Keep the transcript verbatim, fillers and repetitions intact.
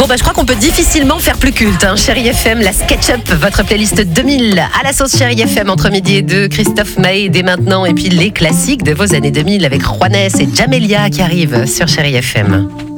bah, je crois qu'on peut difficilement faire plus culte. Hein. Chérie F M, la SketchUp, votre playlist deux mille à la sauce Chérie F M entre midi et deux. Christophe Maé dès maintenant. Et puis les classiques de vos années deux mille avec Juanes et Jamelia qui arrivent sur Chérie F M.